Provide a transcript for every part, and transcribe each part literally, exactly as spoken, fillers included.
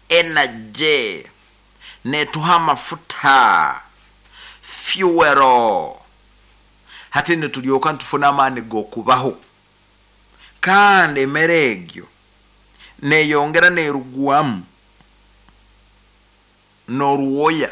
energy netuha amafuta fuel hati netulyoka ntufuna amaani g'okubaho kandi emmere egyo neyongera nerugwamu n'oluwoya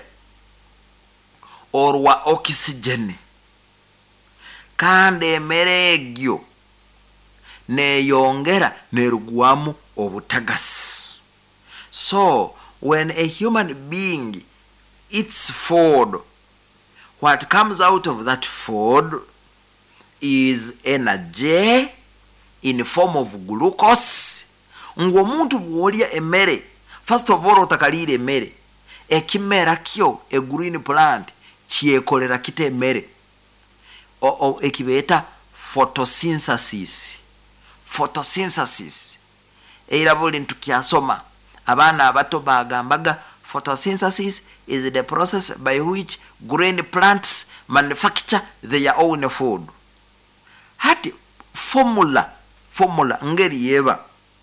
olwa oxygen kandi emmere egyo neyongera nerugwamu obutagasi. So when a human being eats food, what comes out of that food is energy in form of glucose. Ng'omuntu bw'olya emmere, first of all otakalira emmere, ekimera kyo a green plant kyekolera kita emmere o ekibeeta photosynthesis. Photosynthesis era buli ntukyasoma abaana abato bagambaga photosynthesis is the process by which green plants manufacture their own food. Hati formula formula ngeri yeba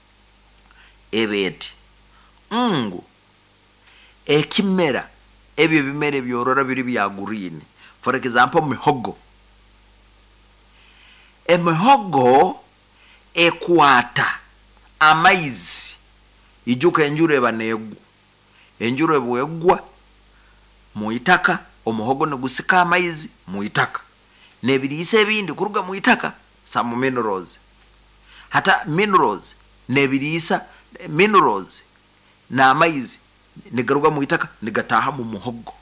ebeti ngu ekimera ebyo bimere byorora biri bya green. For example, mihogo. Emihogo ekwata amaizi ijuka enjuru eba negwa. Enjuru ebwegwa mu itaka omuhogo negusika amaizi mu itaka nebiriisa ebindi kuruga mu itaka some minerals. Hata minerals nebiriisa minerals na amaizi negaruga mu itaka negataha mu muhogo.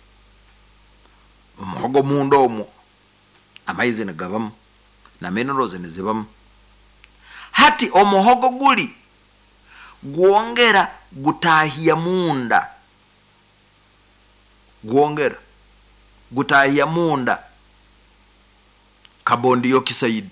Umuhogo mundo omwo amaizi negabamu na minerals nezibamu. Hati omuhogo guli gwongera gutahia munda gwongera gutahia munda carbon dioxide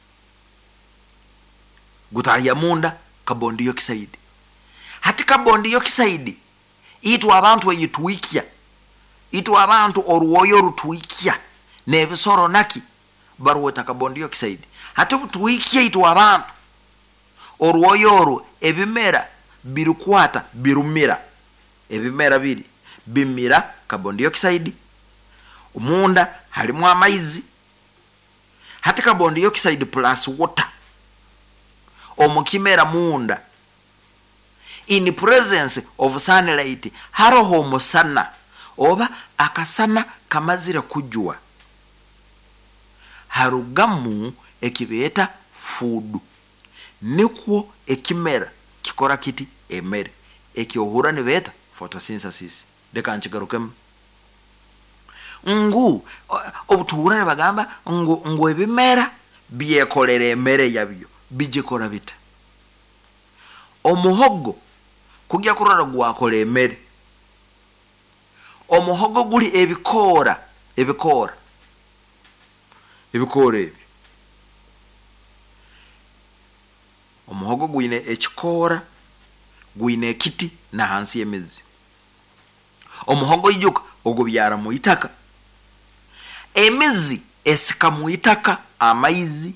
gutahia munda carbon dioxide. Hati carbon dioxide itu abantu eyitwikya itu abantu oruwoyo rutwikya nebisoro naki baruweta carbon dioxide. Hati butwikya itu abantu oruwoyo ebimera birukwata birumira ebimera biri bimira carbon dioxide. Munda halimu amaizi. Hati carbon dioxide plus water omukimera munda in presence of sunlight haroho musana oba akasana kamazira kujua harugamu ekibeeta food nikwo ekimera kikora kiti emere ekyohura nibeeta photosynthesis. Deka nchigarukemu ngu obutuhura bagamba ngu ngu ebimera byekolera emere yabyo bijikora bita. Omuhogo kugya kurora gwakola emere. Omuhogo guli ebikora ebikora ebikora ebi omuhogo gwine ekikora gwine ekiti na hansi y'emizi. Omuhogo ijuka ogubyara mu itaka emizi esika mu itaka amaizi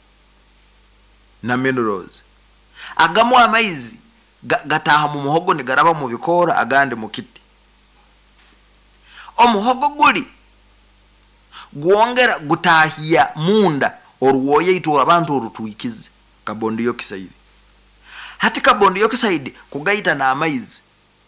na minerals. Agamu amaizi gataha mu muhogo ni garaba mu bikora agande mu kiti. Omuhogo guli gwongera gutahia munda oruwoye itu abantu orutwikize carbon dioxide. Hati carbon dioxide kugaita na amaizi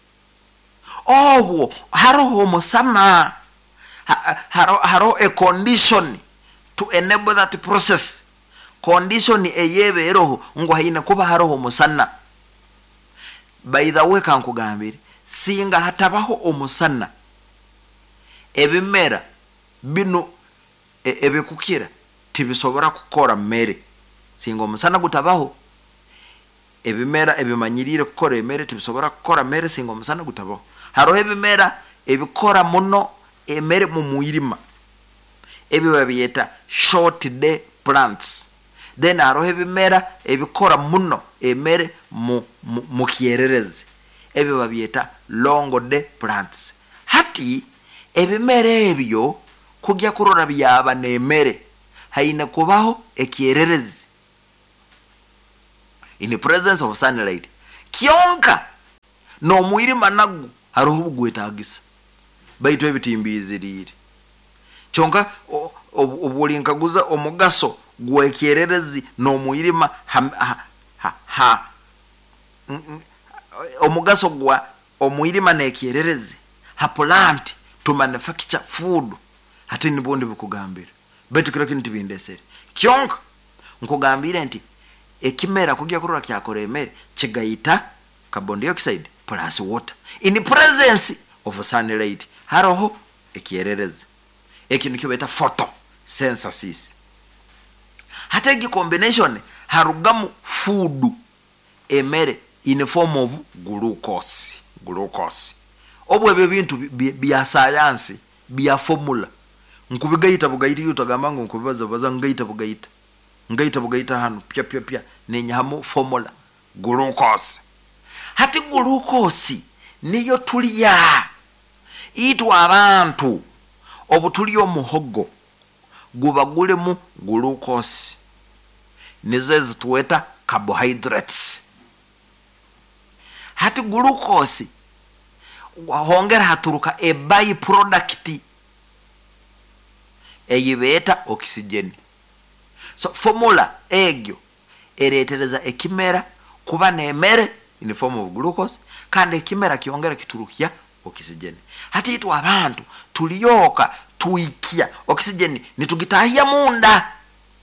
obwo haroho musana haro haro a condition to enable that process. Condition eyebe eroho ngo haina kuba haroho musana. By the way kankugambire singa hatabaho omusana ebimera bino e, ebekukira tibisobora kukora mmere. Singa omusana gutabaho ebimera ebimanyirire kukora emere tibisobora kukora mmere singa omusana gutabaho. Haro ebimera ebikora muno emere mu muirima ebi babiyeta short day plants. Then haro ebimera ebikora muno emere mu mu kiererezi ebi babiyeta long day plants. Hati ebimera ebyo kugya kurora byaba nemere haina kubaho ekiererezi in the presence of sunlight. Kionka no mwirima nagu haroho bugwetagisa baitu ebitimbiizirire kyonka obulinkaguza omugaso gwekyererezi no mwirima ha, ha, ha, ha. omugaso gwa omwirima nekyererezi ha plant to manufacture food hati nibondi bukugambira baitu kira kintu bindesere kyonka nkugambire nti ekimera kugia kurura kyakora emere kigayita carbon dioxide plus water in presence of sunlight haroho ekyererezi ekintu kibeta photosynthesis hata egi combination harugamu food emere in form of glucose glucose obwe bintu bya science bya formula nkubigayita bugayita yutagamba ngo nkubibaza baza ngayita bugayita ngayita bugayita hano pya pya pya nenyamu formula glucose hati glucose niyo tuliya itwa abantu obutuliyo muhogo guba gulemu glucose nizo zituweta carbohydrates hati glucose wahongera haturuka a byproduct eyibeta oxygen so formula egyo eretereza ekimera kuba nemere in form of glucose kandi ekimera kiongera kiturukia oxygen hati itu abantu tuliyoka tuikia oxygen nitugitahia munda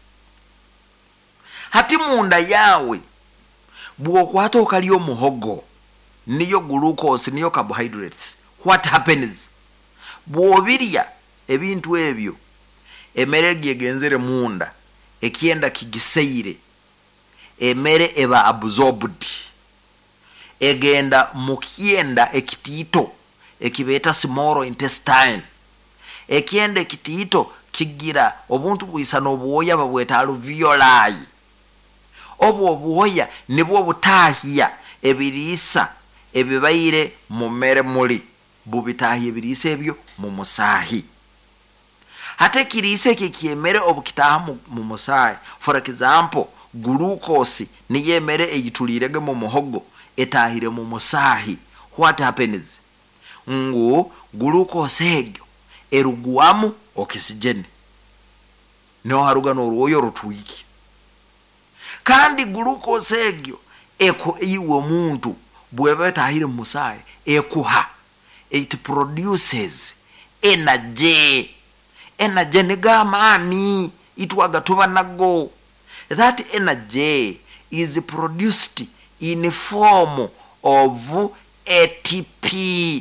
hati munda yawe buo kwato kaliyo muhogo niyo glucose niyo carbohydrates what happens buo biria ebintu ebyo emere gyegenzere munda ekienda kigiseire emere eba absorbed egenda mukienda ekitito ekibeta small intestine ekienda ekitito kigira obuntu bwisana obuoya babweta alveoli obwo obuoya nibwo butahia ebirisa ebibaire mu mere muli bubitahia ebirisa ebyo mu musahi hate kirise kikiemere obukitaha mu musahi for example glucose ni yemere eyitulirege mu muhogo etahire mu musahi what happens ngo glucose egyo eruguamu oxygen no haruga no ruoyo rutwiki kandi glucose egyo eko iwo muntu bweba etahire mu musahi ekuha it produces energy energy negamani itwaga tuba nago that energy is produced in form of A T P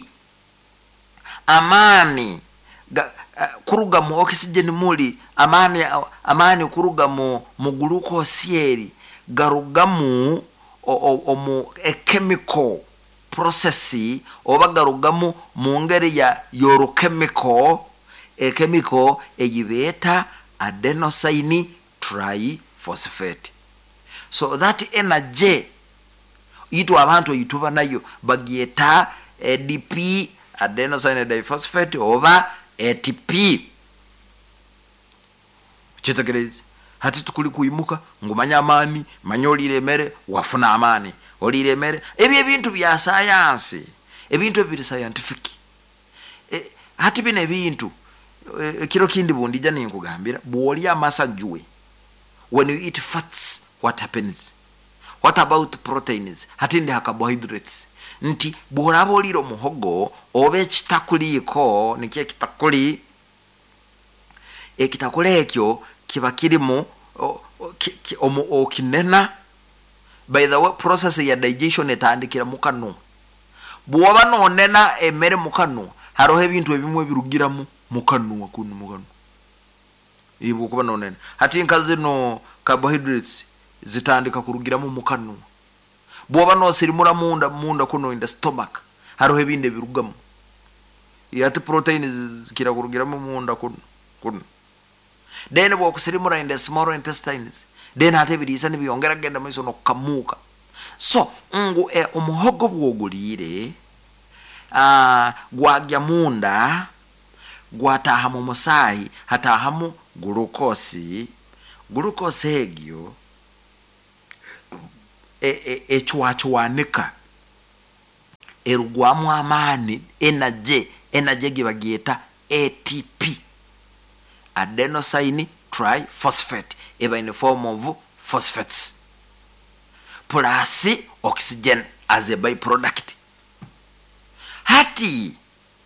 amani ga, uh, kuruga mu oxygen muli amani uh, amani kuruga mu mu glucose yeri garuga mu omu a chemical process oba garuga mu mu ngeri ya neurochemical a chemical eyibeta adenosine triphosphate so that energy itu abantu yituba nayo bagieta A D P adenosine diphosphate oba A T P chitagereza hati tukuli kuimuka ngumanya amani manyolire mere wafuna amani olire mere ebye bintu bya science ebintu ebiri scientific e, hati bine bintu e, kiro kindi bundi jani nkugambira bwoli amasajwe when you eat fats what happens what about proteins hati ndi carbohydrates nti bworabo liro muhogo obe kitakuliko nikiye kitakuli ekitakule ekyo kiba kirimo okinena by the way process ya digestion etandikira mukanu bwoba nonena emere mukanu haroho ebintu ebimwe birugiramu mukanu akunu mukanu ibo kuba nonena hati nkaze no carbohydrates zitandika kurugiramu mukanu bwoba no sirimura munda munda kuno in the stomach haroho ebinde birugamu yati proteins zikira kurugiramu munda kuno kuno then bwo kusirimura in the small intestines then hate birisa ni byongera genda maiso no kamuka so ngu e umuhogo bwogulire ah gwagya munda gwataha mu musayi hatahamu glucose glucose egyo e e echwachwanika erugwamu amaani energy energy gibagieta A T P, adenosine triphosphate, eba in the form of phosphates plus oxygen as a byproduct. Hati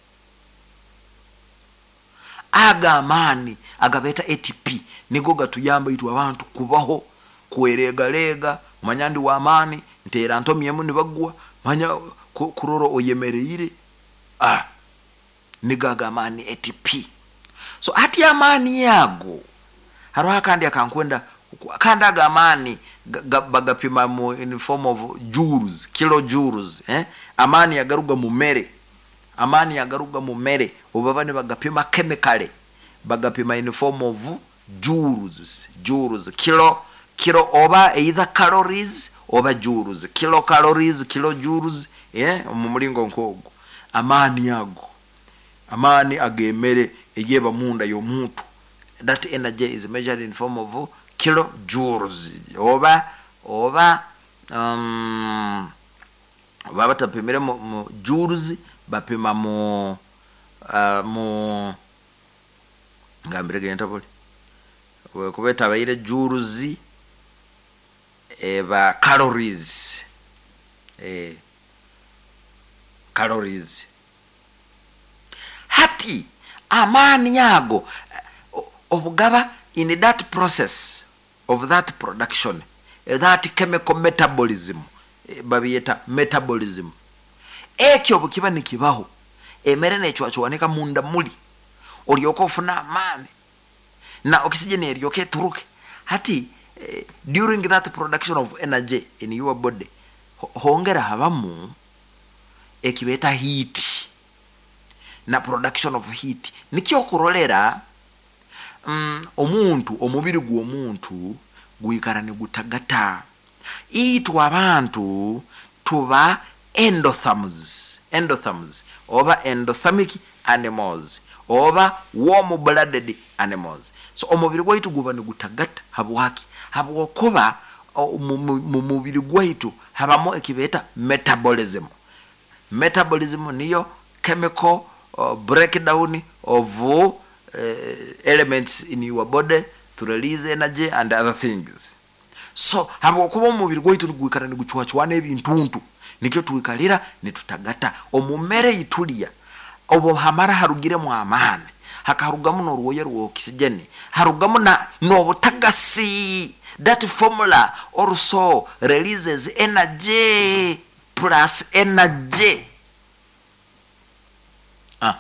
aga amaani agabeta A T P nigo gatuyamba itu abantu kubaho kueregalega manyandi wa amaani ntera ntomyemu nibagwa manya kuroro oyemereire ah nigaga amaani A T P. So hati amaani yago haroha kandi akankwenda kandi aga amaani bagapima mu in form of joules, kilojoules, eh amaani yagaruga mu mere amaani yagaruga mu mere obabane bagapima chemically bagapima in form of joules joules kilo kilo oba either calories oba joules kilocalories kilojoules eh mu mulingo nkogo amaani yago amaani agemere egeba munda yo muntu. That energy is measured in form of kilojoules oba oba um baba tapimire mu joules bapima mu uh, mu ngambire genda boli kubeta bayire joules eba calories eh calories. Hati amaani yago obugaba in that process of that production, that chemical metabolism, babiyeta metabolism, ekyo bukiba nikibaho emere nechwachowanika munda muli oliyoko ofuna amaani na oxygen eriyoke turuke. Hati eh, during that production of energy in your body hongera habamu ekibeta heat na production of heat nikyo kurolera mm, omuntu omubiri gwo omuntu guikarane gutagata itu abantu tuba endotherms endotherms oba endothermic animals oba warm blooded animals. So omubiri gwaitu guba ne gutagata habwaki habwokuba mu mubiri gwaitu habamo ekibeta metabolism. Metabolism niyo chemical uh, breakdown of uh, elements in your body to release energy and other things. So habo kuba omubiri gwaitu gwikara ni guchwachwana ebintuntu nikyo tuikalira ne tutagata omumere itulia obo hamara harugire mu amaani hakarugamu no ruoye rwo oxygen harugamu na no butagasi. That formula also releases energy plus energy. Ah.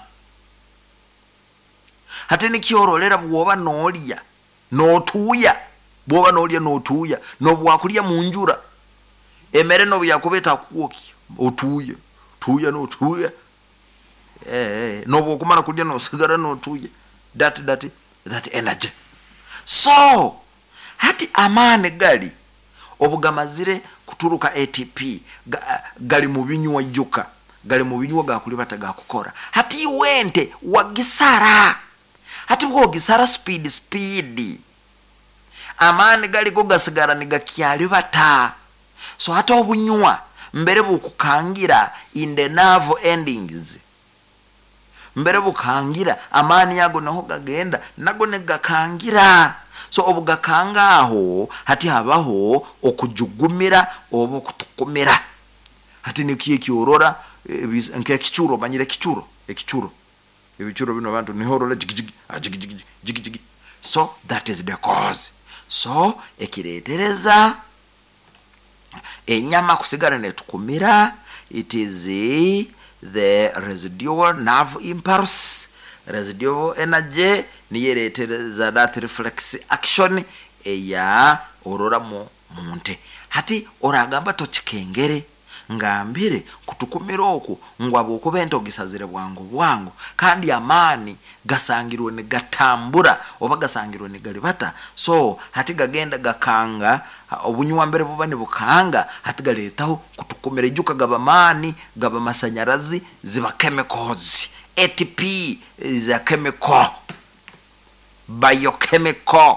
Hati nikiorolera bwoba nolia no tuya bwoba nolia no tuya no bwakulia munjura emere no byakubeta kuoki otuya tuya no tuya eh no bwokumana kulia no sigara no tuya that that that energy. So hati amaani gali obugamazire kuturuka A T P ga, gali mu binywa joka gali mu binywa gakulibata gakukora. Hati wente wagisara hati bwo gisara speed speed amaani gali go gasigara ni gakyali bata. So hata obunywa mbere bukukangira in the nerve endings mbere bukangira amaani yago naho gagenda nago ne gakangira. So obugakanga aho hati habaho okujugumira obo kutukumira. Hati nikiye kiorora nke kichuro banyire kichuro ekichuro ebichuro bino bantu ni horora jigijigi jigijigi jigijigi. So that is the cause. So ekiretereza enyama kusigara netukumira, it is the residual nerve impulse, residual energy niyeretereza that reflex action eya orora mu munte. Hati oragamba tochikengere ngambire kutukumira oku ngwabo okubento gisazire bwangu bwangu kandi amaani gasangirwe ne gatambura oba gasangirwe ne galibata. So hati gagenda gakanga obunywa mbere bubane bukanga hati galetaho kutukumira ijuka gaba amaani gaba masanyarazi ziba chemicals. A T P is a chemical, biochemical.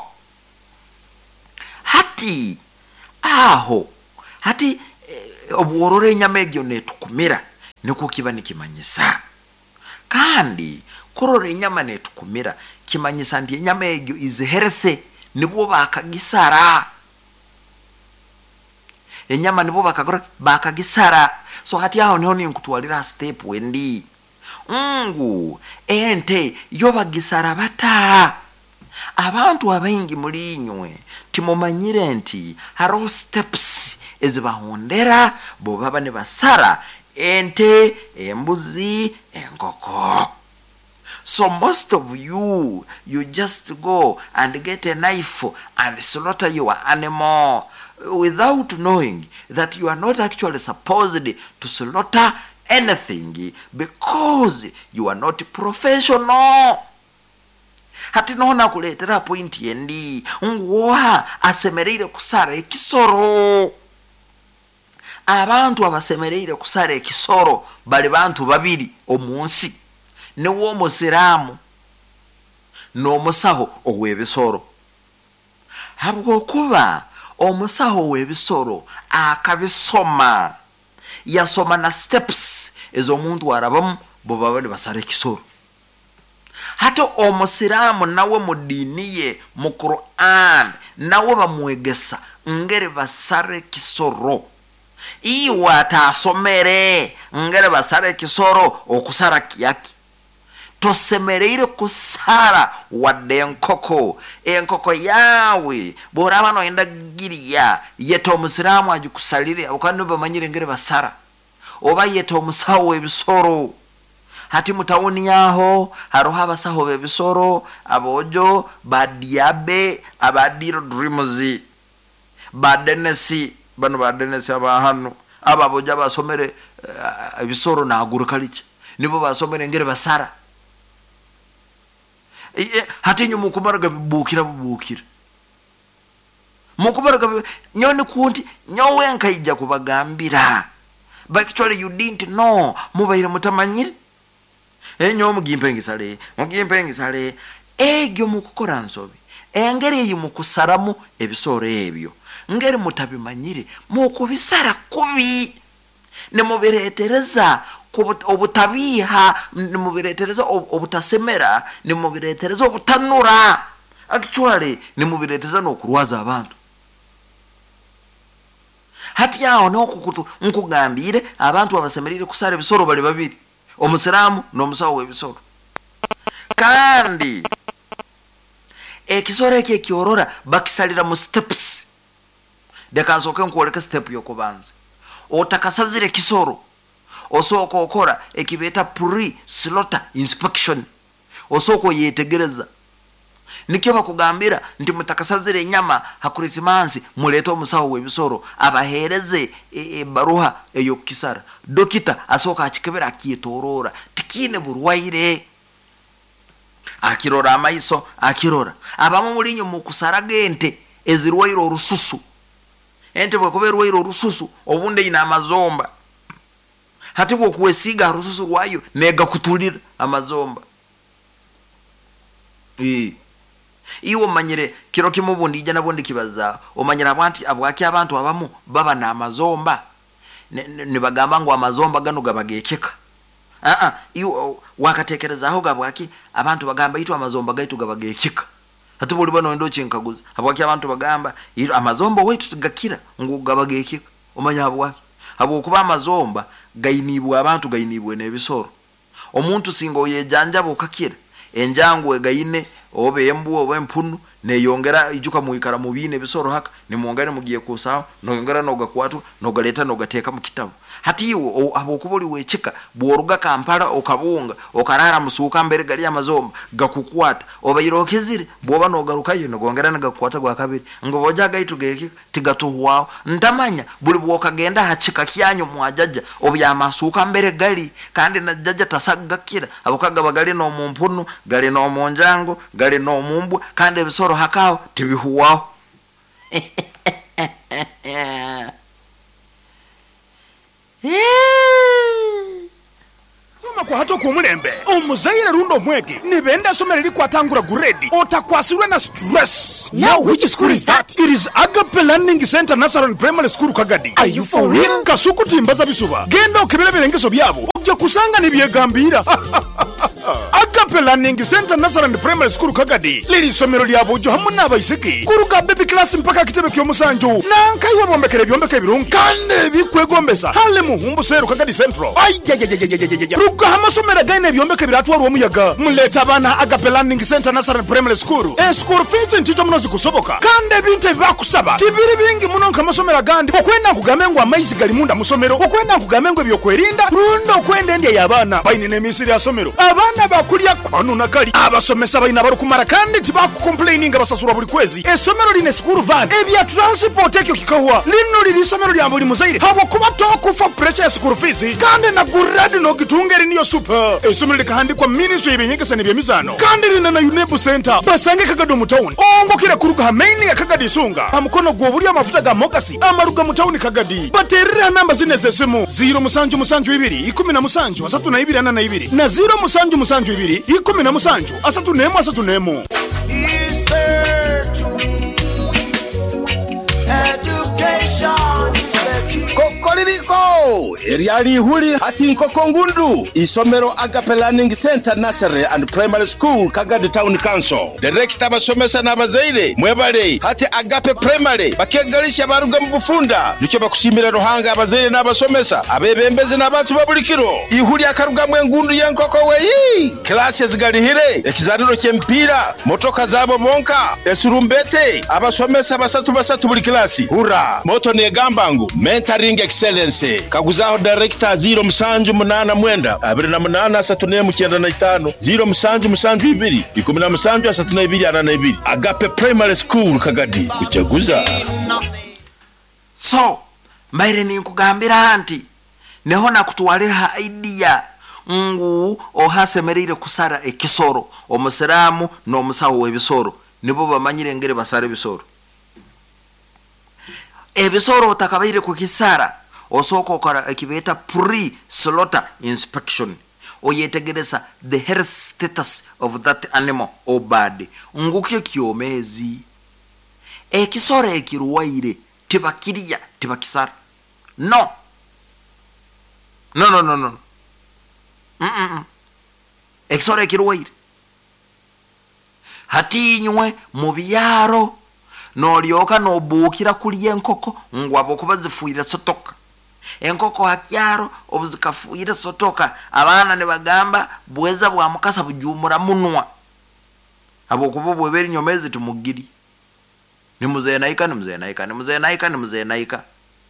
Hati aho hati eh, obuorore nyamegyo netukumira niko kiba nikimanyisa kandi kurora enyama netukumira kimanyisa ndi enyama egyo is healthy nibo bakagisara enyama nibo bakagora bakagisara so hati aho niho ninkutwalira step wendi ngu ente yo bagisara bata abantu abaingi mulinywe timumanyire nti haro steps ezibahondera bo baba ne basara ente embuzi enkoko. So most of you you just go and get a knife and slaughter your animal without knowing that you are not actually supposed to slaughter anything because you are not professional. Hati nona kuletera point yendi nguwa asemereire kusara ekisoro. Abantu abasemereire kusara ekisoro bali bantu babiri omunsi ne wo musiramu no musaho owebisoro. Habwo kuba omusaho webisoro akabisoma yasoma na steps ezo muntu warabamu bo babane basara ekisoro. Hato omusiramu nawe mudiniye mu Quran nawe bamwegesa ngere basare kisoro. Iwa tasomere ngere basare kisoro okusara kiyaki. Tosemereire kusara wadde enkoko enkoko yawe boraba no enda giriya yeto omusiramu ajikusalire okano bamanyire ngere basara oba yeto omusawo ebisoro. Hati mutawoni yaho haroha basaho bebisoro abojo badiabe abadiro dreams badenesi bano badenesi abahano ababoja basomere ebisoro uh, na agurukaliche nibo basomere ngere basara. E, hati nyu mukumaraga bukira bukira mukumaraga nyoni kunti nyowe nkaija kubagambira but actually you didn't know mubaire mutamanyire enyo mugimpengisale mugimpengisale egyo mukukora nsobi engeri yi mukusaramu ebisoro ebyo ngeri mutabimanyire mukubisara kubi ne mubiretereza obutabiha ne mubiretereza obutasemera ne mubiretereza obutanura actually ne mubiretereza no kurwaza abantu. Hati yao no kukutu nkugambire abantu abasemerire kusara ebisoro bali babiri omusiramu n'omusawo w'ebisoro kandi ekisoro eki ekiorora bakisalira mu steps dekansoke nkuoleka step yokubanza otakasazire kisoro osoko okora ekibeta pre slaughter inspection osoko yetegereza nikyo bakugambira nti mutakasazire nyama hakurisimansi muleta omusawo w'ebisoro abahereze ebaruha e, eyo kisara dokita asoka akikebera akitorora tikine burwaire akirora amaiso akirora abamu mulinyo mukusara gente ezirwaire orususu ente bwe kuberwaire orususu obunde ina amazomba hati bwo kuwesiga rususu rwayo nega kutulira amazomba eh iwo manyire kiro kimubundi ijana bondi kibaza omanyira abantu abwaki abantu abamu baba na amazomba ne bagamba ngo amazomba gano gabagekeka ah ah iwo wakatekereza aho gabwaki abantu bagamba itu amazomba gaitu gabagekeka hati buli bano ndo chinkaguza abwaki abantu bagamba itu amazomba wetu tugakira ngo gabagekeka omanya abwaki abo kuba amazomba gainibwa abantu gainibwe nebisoro omuntu singo yejanja bokakira enjangu egayine obe embu obe empunu ne yongera ijuka muikara mubine bisoro haka ni muongane mugiye kusawa no yongera no gakwatu no galeta no gateka mu kitabu hati iwo abo kuboli wechika bworuga Kampala okabunga okarara musuka mbere gali amazomba gakukwata obayirokezire boba no garukayo no gongera na gakwata gwa kabiri ngo boja gaitu geke tigatuhwa ntamanya buli bwokagenda hachika kyanyu mwajaja obya masuka mbere gali kandi na jaja tasagakira abokaga bagali no mumpunu gali no monjango gali no mumbwa kandi ebisoro hakao tibihuwao. Soma kwa hato kumulembe omuzaire rundo mwege nibenda somereri kwatangura guredi otakwasirwe na stress Now which school is that? It is Agape Learning Center Nazarene Primary School Kagadi. Are you for real? Kasukuti mbaza bisuba. Genda okebera birengeso byabo. Ojja kusanga nibyegambira. Agape Learning Center Nazarene Primary School Kagadi. Liri somero lyabo jo hamu n'abayisiki. Kuruka baby class mpaka kitebe ky'omusanju. Nankaiwa bombekere byombeke birungi. Kande bikwegombesa. Hale muhumbu seru Kagadi Central. Ay ya ya ya ya ya ya. Ruka hamasomera gaine byombeke biratwara omuyaga. Muleta abana Agape Learning Center Nazarene Primary School. E school fees ntito muno zikusoboka. Kande binte bakusaba. Tibiri bingi muno nkamasomera gandi. Okwenda nkugamengo amaizi gali munda musomero. Okwenda nkugamengo ebyokwerinda. Rundo okwenda endya y'abaana. Bayine emisiri ya somero. Abaana bakulya kwanu nakali. Abasomesa bayina barukumara kandi tibakucomplaininga basasura buli kwezi. Esomero line school van. Ebya transport ekyo kikawa. Lino liri somero lya buli muzaire. Habo kuba tokufa pressure school fees. Kandi na guradi no kitungeri niyo super. Esomero likahandikwa ministry y'ebyenyegesa n'ebyemizano. Kandi lina na UNEP center. Basange Kagadi mu town. Ongo kira kuruga main ya Kagadi sunga. Amukono gwobuli amafuta ga mokasi. Amaruga mu town Kagadi. Baterera namba zine zesimu. zero musanju musanju ibiri. ikumi na musanju asatu na ibiri ana na ibiri. Na zero musanju musanju ibiri. ikumi na musanju asatu nemu asatu nemu. Kokoriko eriali huli hati nkoko ngundu isomero Agape Learning Center Nursery and Primary School Kagadi Town Council. Director basomesa n'abazaire mwebale hati Agape Primary bakegalisha baruga mu bufunda nico bakushimira ruhanga abazaire n'abasomesa abebembeze n'abantu babulikiro ihuli akaruga mwe ngundu y'enkoko weyi classe zigalihire ekizaniro ky'empira motoka zabo bonka esurumbete abasomesa basatu basatu buli class hura moto ne gambangu mentoring excellence kaguzaho director zero musanju munana mwenda abiri na munana asatu ne mucyenda na itanu zero musanju musanju ibiri ikumi na musanju asatu na ibiri ana na ibiri Agape Primary School Kagadi kuchaguza. So maire ni nkugambira anti neho nakutwalira idea ngu ohasemerire kusara ekisoro omusiramu n'omusawo w'ebisoro nibo bamanyire ngere basara ebisoro. Ebisoro otakabaire kukisara osoko okora ekibeta pre slaughter inspection oyetegereza the health status of that animal or bird nguke kiomezi ekisoro ekiruwaire tibakiriya tibakisara no no no no no mm mm ekisoro ekiruwaire hatinywe mu byaro nolyoka nobukira kuli enkoko ngwabo kuba zifuira sotoka enkoko hakyaro obuzikafuira sotoka abana ne bagamba bweza bwa mukasa bujumura munwa abo kubo bweberi nyomezi tumugiri ni muzee naika ni muzee naika ni muzee naika ni muzee naika.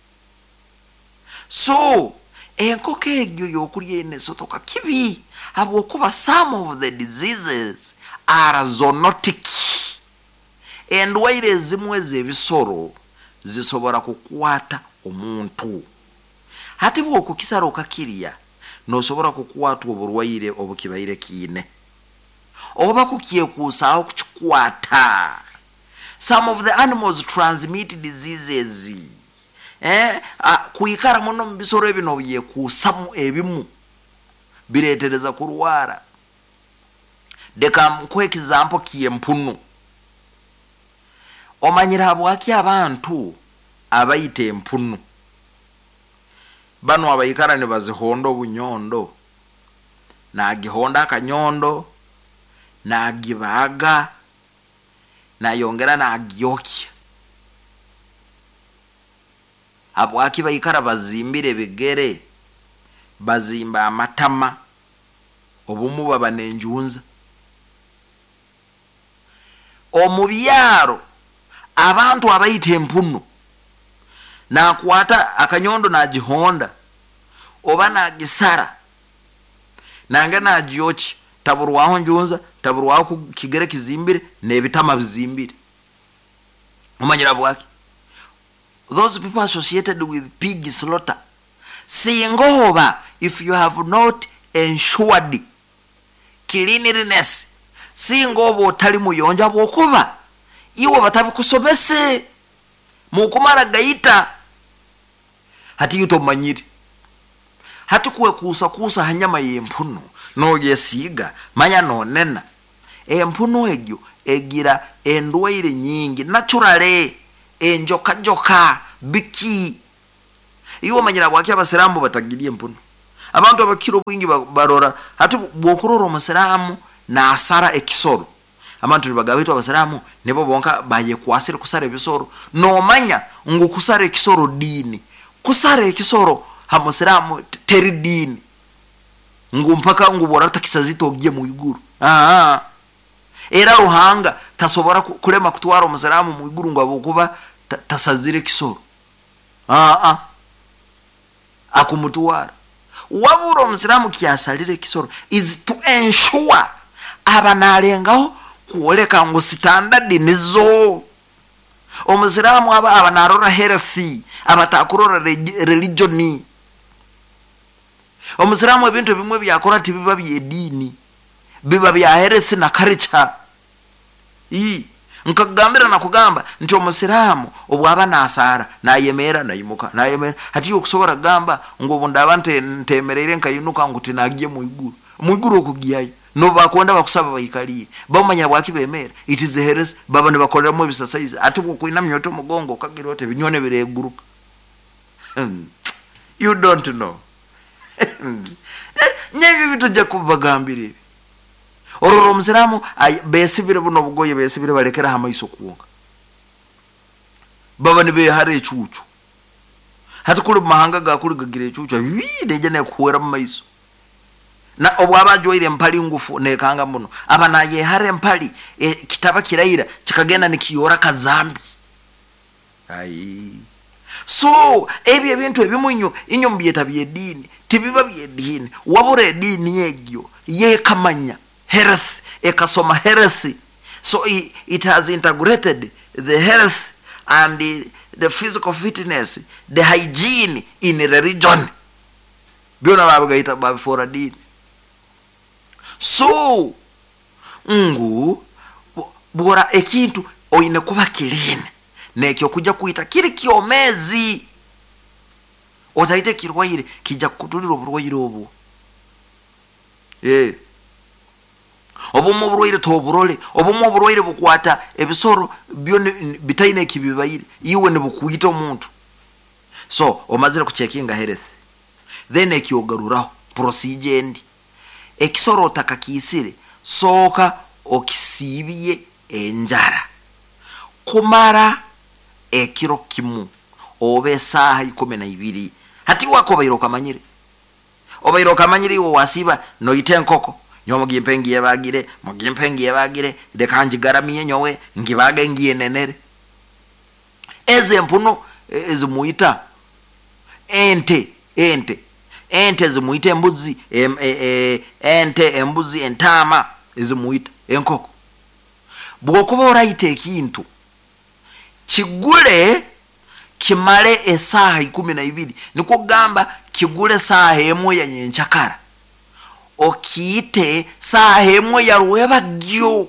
So enkoko egyo yokuri ene sotoka kibi abo kuba some of the diseases are zoonotic. Endwaire zimwe z'ebisoro zisobora kukwata omuntu hati bwo kukisara okakiriya nosobora kukwata oburwaire obukibaire kine oba kukiekusa okukikwata. Some of the animals transmit diseases eh uh, kuikara muno mbisoro ebino byekusamu ebimu biretereza kurwara. Deka kwek example kiempunu omanyira abwaki abantu abayite empunu bano abayikara ne bazihondo bunyondo na gihonda akanyondo na gibaga na yongera na agyoki abwaki bayikara bazimbire bigere bazimba amatama obumu babanenjunza omubyaro abantu abayite empunu na kwata akanyondo na gihonda oba na gisara nanga na gyoki taburwaho njunza taburwaho ku kigere kizimbire nebitama bizimbire omanyira bwaki. Those people associated with pig slaughter singoba if you have not ensured cleanliness singoba otali muyonja bwokuba iwe batabikusomese mukumara gaita hati yuto manyiri hati kuwe kusa kusa hanyama y'empunu no yesiga manya no nena empunu egyo egira endwaire nyingi naturally enjoka joka biki iwo manyira bwaki abasiramu batagirie mpuno abantu abakiro bwingi barora hati bwokurora omusiramu na asara ekisoro abantu libagabitu abasiramu nebo bonka baye kwasire kusara ebisoro no manya ngo kusara ekisoro dini kusara ekisoro ha musiramu teri dini ngo mpaka ngo borata kisazito ogiye mu iguru ah era ruhanga tasobora kulema kutwara omusiramu mu iguru ngo abokuba tasazire kisoro ah ah akumutwara wabura omusiramu kiasalire kisoro is to ensure abanalengaho kuoleka ngo standard nizo omusiramu aba abanarora healthy abatakurora religion omusiramu ebintu bimwe byakora tibiba byedini biba bya healthy na culture i nkagambira nakugamba nti omusiramu obwaba nasara nayemera nayimuka nayemera hati okusobora gamba ngo bundabante ntemerere nkayinuka nguti nagiye mu iguru mu iguru okugiyayo no bakonda bakusaba bayikaliye bamanya bwaki bemera it is heres baba ne bakolera mu bisasaize ati kuina myoto mugongo kagirote binyone bireguruka you don't know nyebi bitoje kubagambira ororo omusiramu besibire buno bugoye besibire balekera hamaiso kuonga baba nibe hare chuchu hati kuli mahanga ga kuli gagire chuchu wi deje ne kuwera maiso na obwaba joire mpali ngufu ne kanga muno abana ye hare mpali e, kitaba kiraira kikagenda nikiyora kazambi ai so ebi ebintu ebimunyo inyo mbiyeta byedini tibiba byedini wabure edini yegyo ye kamanya health ekasoma health so it, it has integrated the health and the, the physical fitness the hygiene in a religion biona babugaita babu for a dini so ngu bora ekintu oyine kuba kiline nekyo kuja kuita kiri kiomezi otaite kirwaire kija kutulira oburwaire obu eh obumo burwaire to burole obumo burwaire bukwata ebisoro byo bitaine kibibaire iwe ne bukuita omuntu so omazira kuchekinga health then ekyogaruraho procedure ndi ekisoro takakisire soka okisibiye enjara kumara ekiro kimu obe saha ikumi na ibiri hati wako bayiro kamanyire obayiro kamanyire wo wasiba no itenkoko nyomo gimpengi yabagire mo gimpengi yabagire de kanji garamiye nyowe ngibage ngiye nenere eze mpuno ezimuita ente ente ente ezimuita embuzi em, e, e, ente embuzi entama ezimuita enkoko bwokuba oraite ekintu kigule kimale esaha ikumi na ibiri niko gamba kigule saha emu ya nyenchakara okite saha emu ya ruweba gyo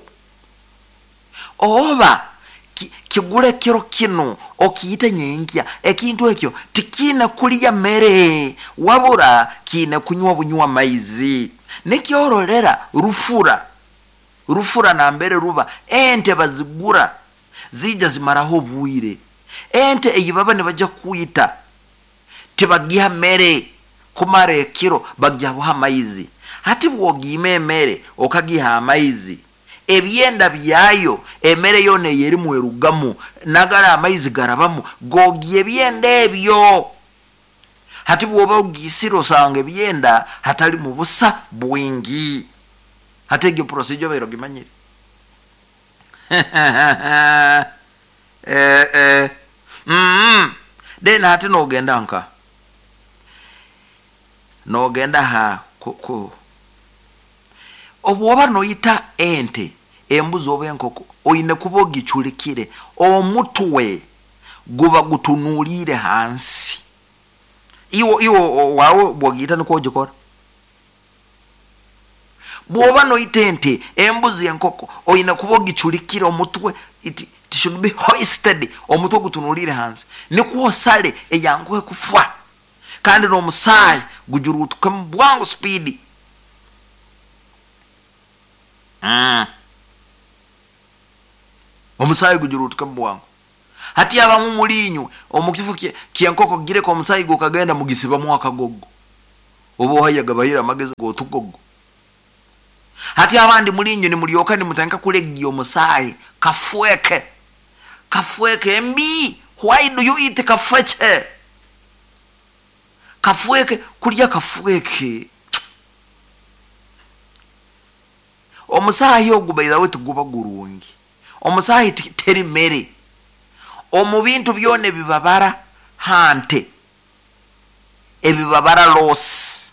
oba ki, kigule kiro kino okite nyenkya ekintu ekyo tikine kuliya mere wabura kine kunywa bunywa maizi nekyorolera rufura rufura na mbere ruba ente bazigura zija zimaraho buire ente eyibaba ne bajja kuita tibagiha mere kumare kiro bagya buha maizi hati bwogime mere okagiha maizi ebyenda byayo emere yone yeri mwerugamu nagara amaizi garabamu gogiye byenda ebyo hati bwoba ogisiro sange byenda hatali mu busa bwingi hatege procedure bayiro gimanyire eh eh mm then hati no genda nka no genda ha koko obwoba no yita ente embuzo obenkoko oyine kubogi chulikire omutwe guba gutunulire hansi iwo iwo wawo bwogita niko jikora bwoba no itente embuzi enkoko oyine kubogi chulikire omutwe it, it should be hoisted omutwe gutunulire hansi niko sale eyanguhe kufwa kandi no musai gujurutuka mbwangu speed. Mm. omusayi gujurutuka bwangu hati abamu mulinyu omukifu kyenkoko gireko omusayi gukagenda mugisiba mu akagogo obo hayaga bahira magezi go tugogo hati abandi mulinyu ni mulioka ni mutanka kuleggi omusayi kafweke kafweke mbi. Why do you eat kafweche? Kafweke kulya kafweke omusayi ogubaira wetu guba gurungi omusayi teri mere omu bintu byone bibabara hante ebibabara loss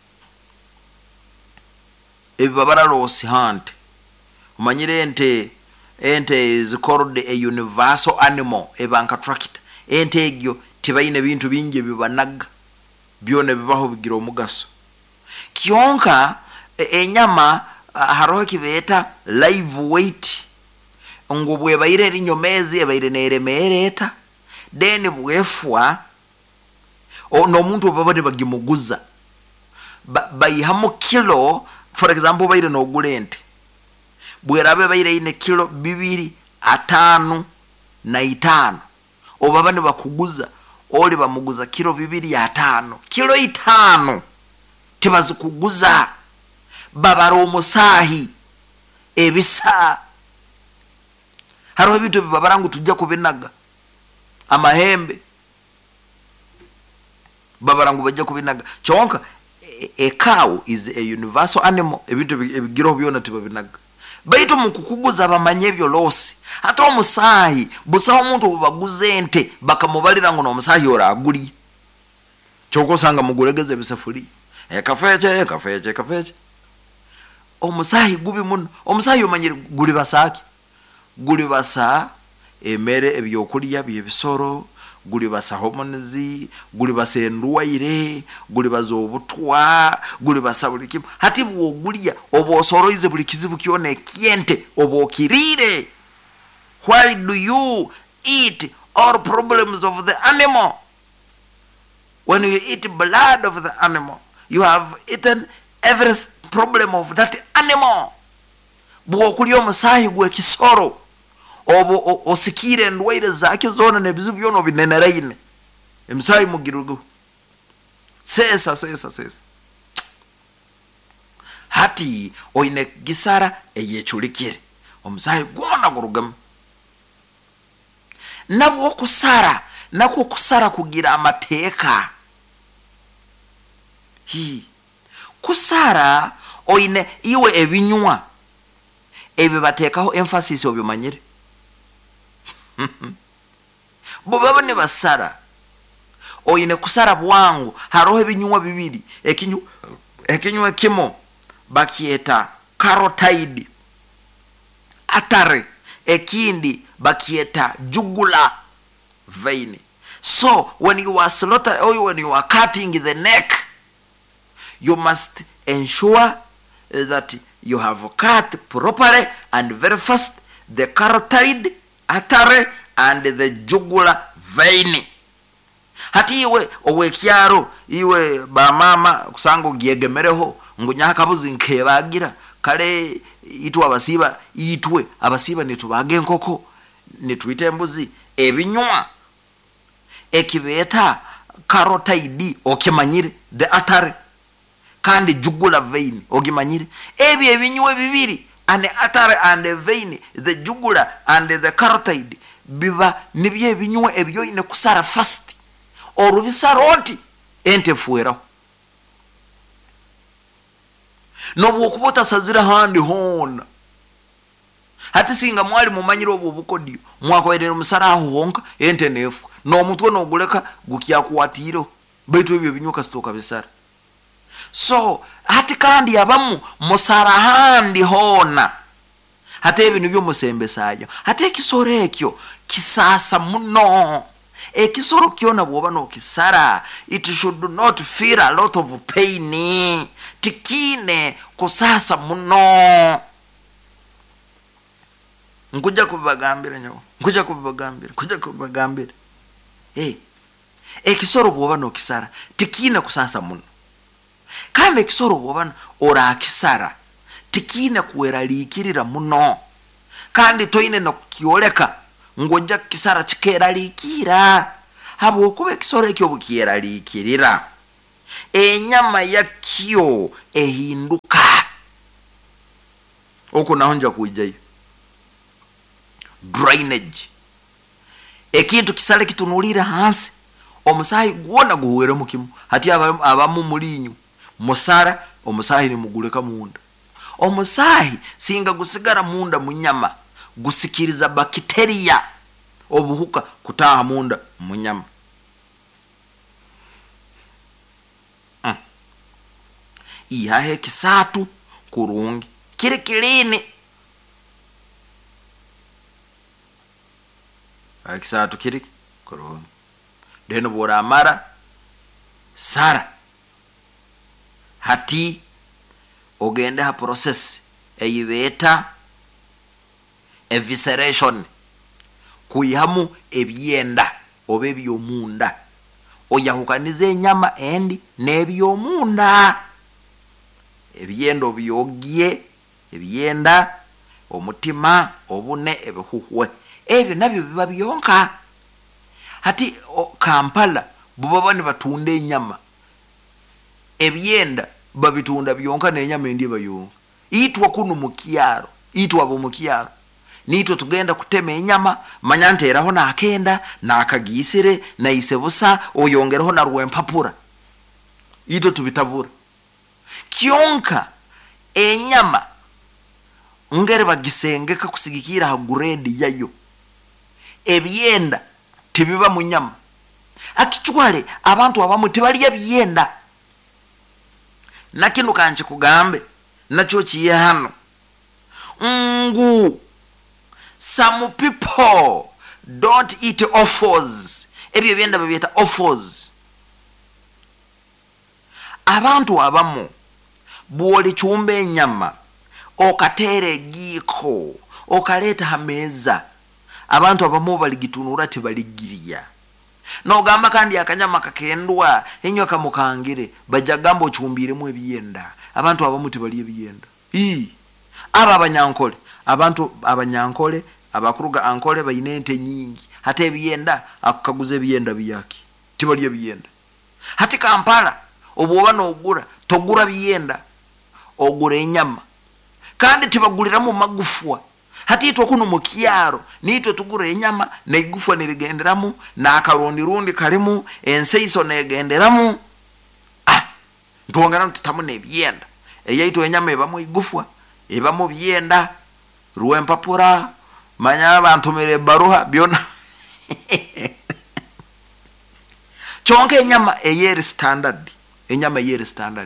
ebibabara loss hante umanyire ente ente is called a universal animal ebanka tractor ente egyo tibayine bintu bingi bibanaga byone bibaho bigira omugaso kionka enyama haroho kibeta live weight ngubwe bayire rinyomezi ebayire neremereta then bwefwa no muntu babane bagimuguza bayihamu kilo for example bayire no gulente bwerabe bayire ine kilo bibiri atanu na itano obabane bakuguza oli bamuguza kilo bibiri atano kilo itano tibazikuguza babara omusahi ebisa haro bintu bibabarangu tujja kubinaga amahembe babarangu bajja kubinaga chonka a cow is a universal animal ebintu ebigiro byona tibabinaga baitu mukukuguza bamanye byo losi hata omusahi busa omuntu baguze ente bakamubalira ngo n'omusahi ora aguli choko sanga mugulegeze bisafuri e kafeche kafeche kafeche omusahi gubi muno omusahi omanyire guli basaki guli basa emere ebyokulya byebisoro guli basa homonizi guli basa endwaire guli bazo obutwa guli basa bulikimu hati bwogulya obosoroize bulikizibu kione kiente obokirire. Why do you eat all problems of the animal? When you eat blood of the animal, you have eaten every problem of that animal. Bwokulya omusahi gwe kisoro obo osikire ndwaire zake zona nebizibu byono bineneraine emusayi mugirugo sesa sesa sesa hati oine gisara eyechulikire omusayi gwona gurugam nabwo kusara nako kusara kugira amateka hi kusara oine iwe ebinywa ebe batekaho emphasis obimanyire bobaba ne basara oyine kusara bwangu haroho ebinywa bibiri ekinywa ekinywa kimo bakieta carotid atare ekindi bakieta jugular vein. So when you are slaughter or when you are cutting the neck, you must ensure that you have cut properly and very fast the carotid artery and the jugular vein. Hati iwe owekyaro iwe ba mama kusango gyegemereho ngunyaka buzi nkebagira kale itwa abasiba itwe abasiba nitubage nkoko nitwite embuzi ebinywa ekibeta carotid okimanyire the artery kandi jugular vein okimanyire ebi ebinywa bibiri and artery and the vein the jugular and the carotid biba nibye ebinywa ebyo ine kusara fast orubisaroti ente fuera no bwokubota sazira handi hona hati singa mwali mumanyiro obubukodio mwakoere musaraho honka ente nefu no mutwe no guleka gukiya kuwatiro baitu ebyo binyuka stoka bisara. So hati kandi abamu musara handi hona hati ebintu byo musembesayo hati ekisoro ekyo kisasa muno ekisoro kiona bwoba no kisara it should not feel a lot of pain tikine kusasa muno. Nkuja kubagambira nyo nkuja kubagambira kuja kubagambira eh ekisoro bwoba no kisara tikine kusasa muno kandi ekisoro bwoba ora kisara tikine kuwera likirira muno kandi toine no kioleka ngojja kisara kikeeralikira habo okuba ekisoro ekyo bukieralikirira enyama ya kyo ehinduka oko naho nja kujjayo drainage ekintu kisale kitunulira hansi omusayi gwona guwere mukimu hati abamu mulinyu musara omusayi ni muguleka munda omusayi singa gusigara munda munyama gusikiriza bacteria obuhuka kutaha munda munyama mm. ihahe kisatu kurungi kiri kilini kisatu kiri kurungi deno bora amara sara hati ogende ha process eyibeta evisceration kuyihamu ebyenda obe byomunda oyahukanize enyama endi nebyomunda ebyenda obyogye ebyenda omutima obune ebihuhwe ebyo nabyo biba byonka hati o, Kampala bubaba ne batunda enyama ebyenda babitunda byonka n'enyama endi bayonka itwa kuno mukyaro itwa bo mukyaro nito tugenda kutema enyama manya nteraho nakenda nakagisire naisebusa oyongereho na rwempapura ito tubitabura kyonka enyama ngere bagisengeka kusigikira ha grade yayo ebyenda tibiba munyama akichwale abantu abamu tibali ebyenda nakino kanje kugambe nacho kiye hano ngu some people don't eat offals ebyo byenda babyeta offals abantu abamu bwoli chumbe enyama okatere giko okaleta hameza abantu abamu baligitunura tibaligiriya no gamba kandi akanyama kakendwa enyo kamukangire bajagambo chumbire mu ebyenda abantu abamu tibali ebyenda hi aba abanyankole abantu abanyankole abakuruga ankole bayinente nyingi hata ebyenda akukaguze ebyenda byaki tibali ebyenda hati Kampala obuwa no ogura togura byenda ogura enyama kandi tibagulira mu magufwa hati itwa kuno mukyaro nito tugura enyama neigufwa nirigenderamu na akarundi rundi kalimu enseiso negenderamu ah ntongera ntitamu nebyenda eyaito enyama ebamu igufwa ebamu byenda ruwempapura manya abantu mere baruha byona chonke enyama eyeri standard enyama eyeri standard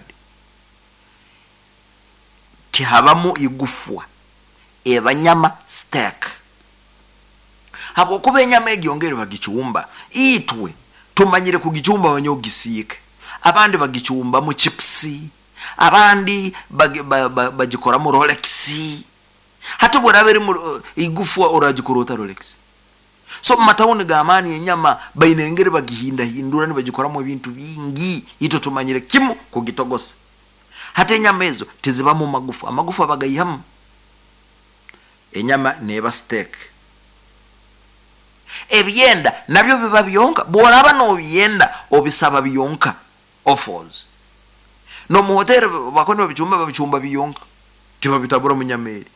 tihabamu igufwa ebanyama steak habo kuba enyama egyongere bagichumba itwe tumanyire kugichumba banyogisike abandi bagichumba mu chipsi abandi bagikora mu Rolex hata borabere mu igufwa oragikorota Rolex so matawuni gamani enyama bayinengere bagihinda hindura ni bagikora mu bintu bingi ito tumanyire kimu kugitogosa hata enyama ezo tiziba mu magufa amagufa bagayihamu enyama neba steak ebyenda nabyo biba byonka boraba no byenda obisaba byonka offals no mu hotel bakoni babichumba babichumba byonka tiba bitabura mu nyameri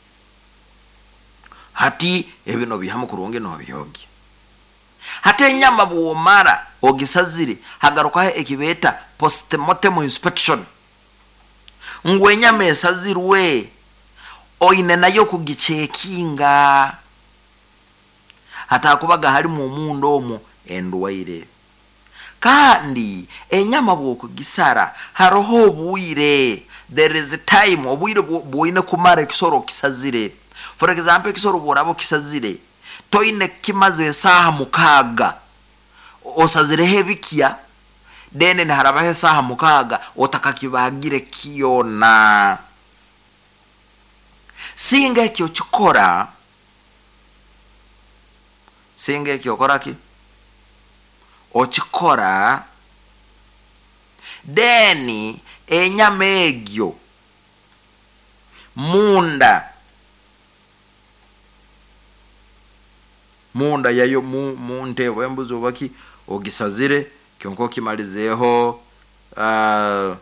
hati ebino bihamu kurunge no byogi hata enyama buomara ogisazire hagaruka ekibeta postmortem inspection ngwe enyama esazirwe oine nayo kugichekinga hata kubaga hali mu mundo omo endwaire kandi enyama bwo kugisara haroho obuire there is a time obuire boine kumara kisoro kisazire for example kisoro borabo kisazire toine kimaze saha mukaga osazire hebikia dene ne harabahe saha mukaga otakakibagire kiyona singa kyo chikora singa kyo koraki ochikora deni enyama egyo munda munda yayo mu, mu ntebo embuzi obaki ogisazire kyonko kimalizeho uh,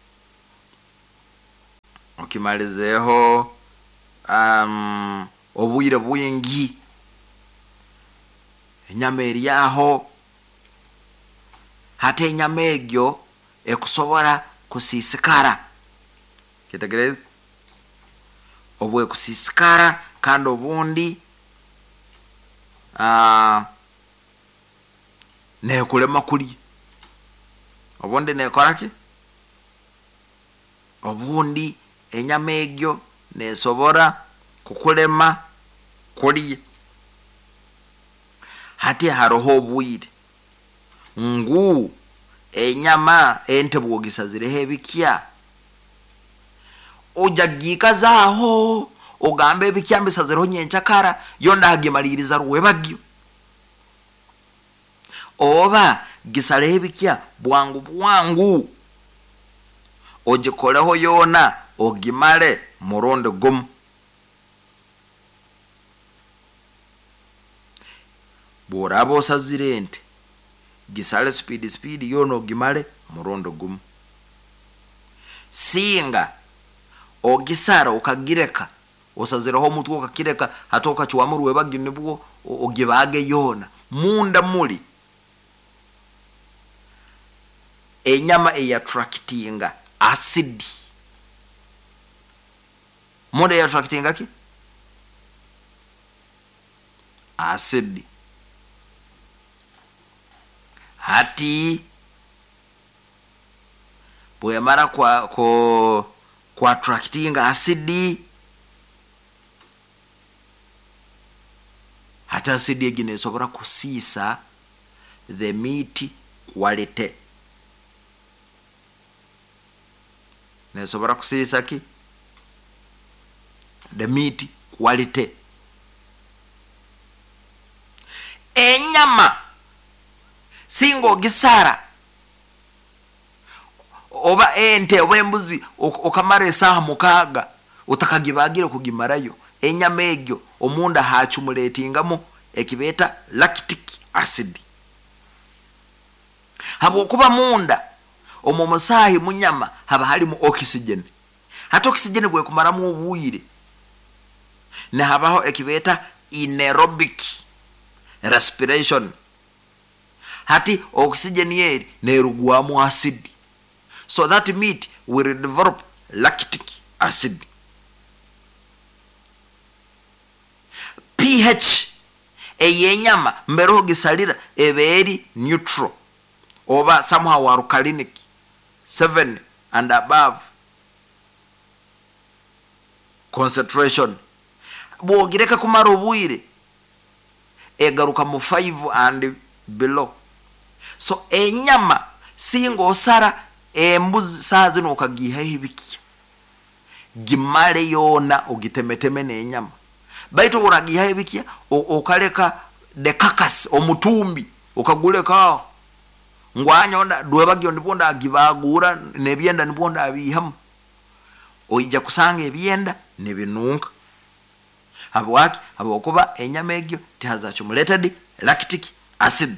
okimalizeho um, obwire bwingi enyama eriaho hate enyama egyo ekusobora kusisikara kitegereza obwe kusisikara kandi obundi uh, nekulema kuli obundi nekoraki obundi enyama egyo nesobora kukulema kuli hati haroho obwire ngu enyama ente bwogisazireho ebikya ojagika zaho ogamba ebikya mbisazireho nyenkyakara yonda hagimaliriza ruwebagyo oba gisareho ebikya bwangu bwangu ogikoleho yona ogimale muronde gumu bworaba osazire ente gisale speed speed yona ogimale muronde gumu singa ogisara okagireka osazireho omutwe okakireka hata okakiwamu ruwebagyo nibwo ogibage yona munda muli enyama eyattractinga acid munda eyattractinga ki acid hati bwemara kwa ko kwa attractinga acid hata acid egine sobora kusisa the meat quality ne sobora kusisa ki the meat quality enyama singo gisara oba ente oba embuzi okamara esaha mukaga utakagibagire kugimarayo enyama egyo omunda hachumuletingamo ekibeta lactic acid habo kuba munda omomusahi munyama haba halimu oxygen hata oxygen bwe kumara mu obwire ne habaho ekibeta anaerobic respiration hati oxygen yeri nerugwamu acid so that meat will develop lactic acid pH eyenyama mbero gisalira eberi neutral over somehow alkalinic seven and above concentration bwogireka kumara obwire egaruka mu five and below so enyama singo osara embuzi sazi no kagiha hibiki gimale yona ogitemeteme nenyama baito uragiha hibiki okaleka de kakas omutumbi okaguleka ngwanyonda duwebagyo ndibonda agibagura nebyenda ndibonda abiham oija kusanga ebyenda nebinunka abwaki abokuba enyama egyo tihaza accumulated lactic acid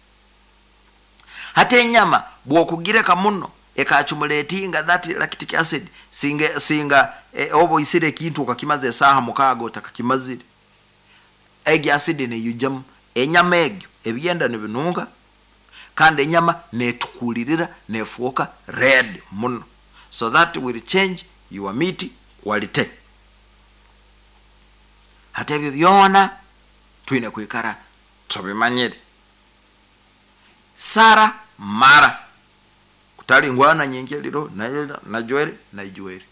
hata enyama bwokugireka muno eka accumulatinga that lactic acid singa singa e, obo isire kintu okakimaze saha mukago takakimazire egi acid ne yujam enyama egyo ebyenda nebinunka kandi enyama netukulirira nefuoka red muno so that will change your meat quality hata ebyo byona tuine kuikara tobimanyire sara mara kutali ngwana nyengeliro na na joere na ijuere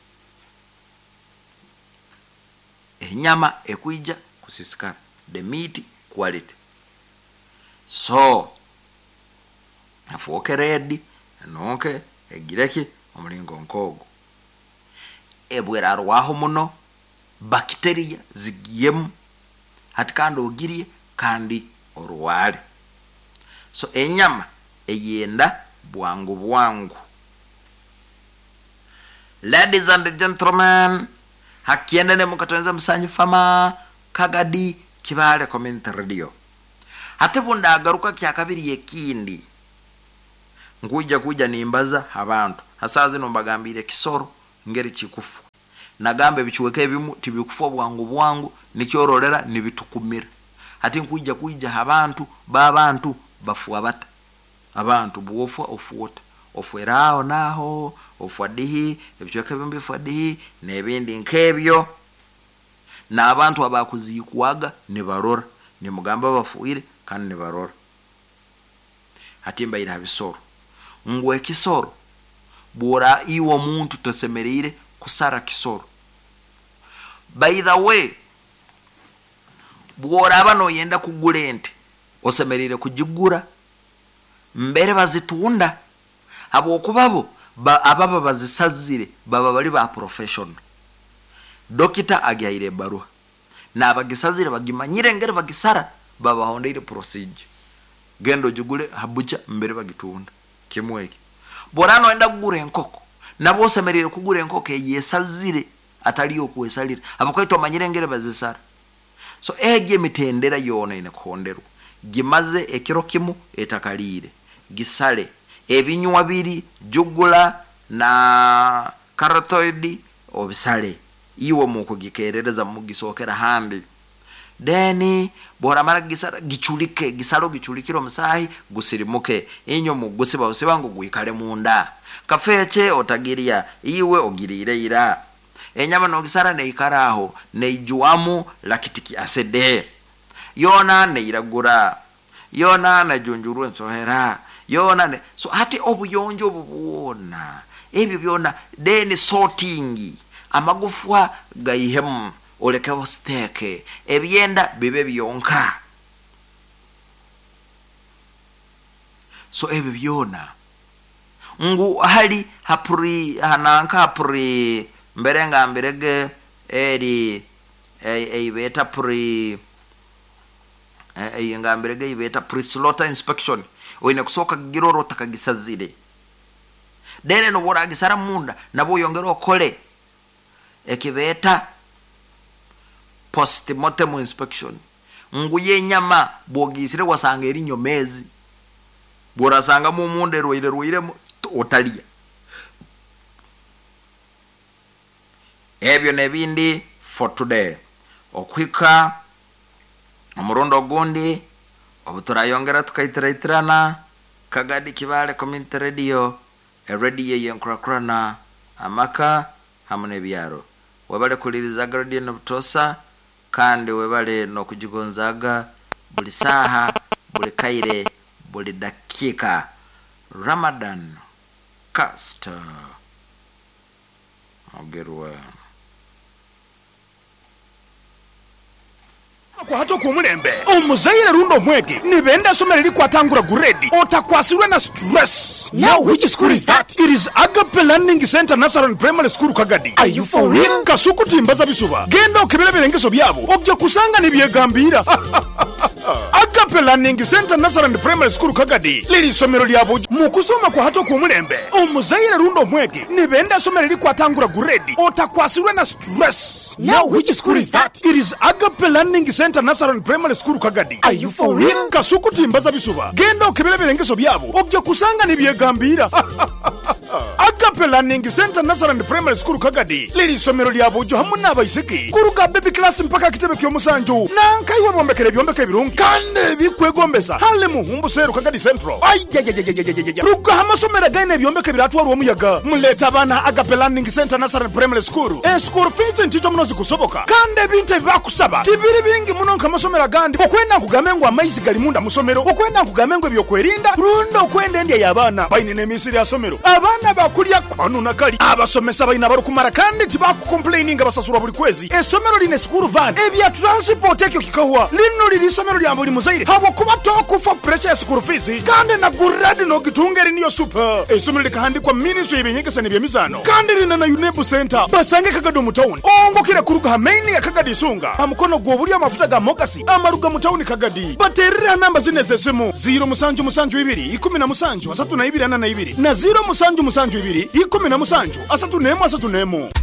enyama ekuija kusisikara the meat quality so afuoke red nonke egireki omulingo nkogo ebwera arwaho muno bacteria zigiyemu hati kandi ogirie kandi orwale so enyama eyenda bwangu bwangu. Ladies and gentlemen, hakienda ne mukatonza msanyu fama Kagadi Kibale Community Radio ate bunda agaruka kyakabiri yekindi nkujja kujja nimbaza abantu hasaze no mbagambire kisoro ngeri kikufu nagambe bichiweke bimu tibikufu bwangu bwangu nikyororera nibitukumira ati nkujja kujja abantu babantu bafuwa bata abantu buofu ofuota ofwerao naho ofwadihi ebichiweke bimbi fwadihi nebindi nkebyo na abantu abakuzikuwaga ne barora ni mugamba bafuire kandi ne barora hatimba ira bisoro ngwe kisoro bora iwo muntu tosemerire kusara kisoro. By the way, bora abano yenda kugura ente osemerire kujigura mbere bazitunda abo kubabo ba, ababa bazisazire baba bali ba professional. Dokita agyaire barua na abagisazire bagimanyire ngere bagisara baba hondeire procedure gendo jugule habucha mbere bagitunda kimweki. Borano enda kugura enkoko nabo osemerire kugura enkoko yesazire ataliyo kuesalira abakoito manyire ngere bazisara. So ege mitendera yona ine kuhonderu gimaze ekiro kimu etakalire gisale ebinywa biri jugula na carotid obisale iwo muko gikerereza mugisokera handi deni bora mara gisara gichulike gisalo gichulikiro musahi gusirimuke inyo mugusiba usibango guikale munda kafeche otagiria iwe ogirire ira enyama no gisara ne ikaraho ne ijuamu lakitiki asede yona ne iragura yona na junjuru nsohera yona ne so hati obuyonjo bubona ebyo byona deni sorting amagufwa gaihemu olekawo steke ebyenda bibe byonka. So ebyo byona ngu hali hapuri hananka hapuri mberenga mberege eri ei beta pri ei ngamberege ibeta pre slaughter inspection oine kusoka giroro takagisazire dene no bora gisara munda nabo yongero kole ekibeta post-mortem inspection nguye nyama bogisire wasanga eri nyomezi bora sanga mu munde roire roire otalia ebyo nebindi for today okwika omurundo gundi obuturayongera tukaitiritirana Kagadi Kibale Community Radio a radio yenkurakurana amaka hamune byaro webale kuliriza radio no butosa kandi webale no kujigonzaga buli saha buli kaire buli dakika. Ramadan cast ogerwa kwa hato kumulembe omuzaire rundo mwege nibenda somereri kwatangura guredi otakwasirwe na stress. Now which school is that? It is Agape Learning Center Nazarene Primary School Kagadi. Are you for real? Kasuku timbaza bisuba genda okebele birengeso byabo obje kusanga nibyegambira. Agape Learning Center Nazarene Primary School Kagadi liri somero lyabo mukusoma kwa hato kumulembe omuzaire rundo mwege nibenda somereri kwatangura guredi otakwasirwe na stress. Now which school is that? It is Agape Learning Center Nazarene Primary School Kagadi. Are you for real? Kasuku timbaza bisuba genda okebele birengeso byabo obje kusanga nibyegambira. Agape Learning Center Nazarene Primary School Kagadi liri somero lyabo jo hamuna abaisiki kuruka baby class mpaka kitebe kyomusanju nanka iwe bombekere byombeke birungi kande bikwegombesa hale muhumbu seru Kagadi Central. Ay ruka hamasomera gaine byombeke biratwara omuyaga muleta abana Agape Learning Center Nazarene Primary School e school fees ntito munozi kusoboka kande binte bakusaba tibiri bingi muno nkamasomera gandi okwenda kugamengo amaizi gali munda musomero okwenda kugamengo byokwerinda rundo kwenda ndiye yabana bayine nemisiri ya somero abana bakulya kwanu nakali abasomesa bayina barukumara kandi tibaku complaining abasasura buli kwezi esomero line school van ebya transport ekyo kikahwa lino liri somero lya mbuli muzaire habo kuba toku for pressure school fees kandi na guradi no gitungeri niyo super esomero likahandikwa ministry yebenyekesa nebya mizano kandi lina na Unebu Center basange Kagadi mu town ongo kire kuruga main ya Kagadi sunga amukono gwobuli amafuta ga mokasi amaruga mu town Kagadi baterera namba zineze simu zero musanju musanju ibiri ikumi na musanju asatu na ibiri ana na ibiri na zero musanju musanju ibiri ikumi na musanju asatu nemu asatu nemu.